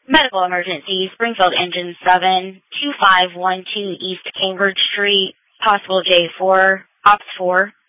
Medical emergency, Springfield Engine 7, 2512 East Cambridge Street, possible J4, Ops 4.